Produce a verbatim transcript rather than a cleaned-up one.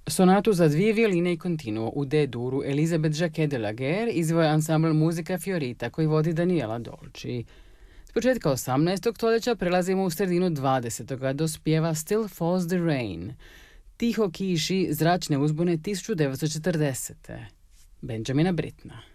Sonatu za dvije violine i kontinuo u D-duru Elisabeth Jacquet de la Guerre izvoja ansambl Muzika Fiorita koji vodi Daniela Dolci. S početka osamnaestog stoljeća prelazimo u sredinu dvadesetog do spjeva Still Falls the Rain. Tiho kiši zračne uzbune tisuću devetsto četrdesete. Benjamina Brittna.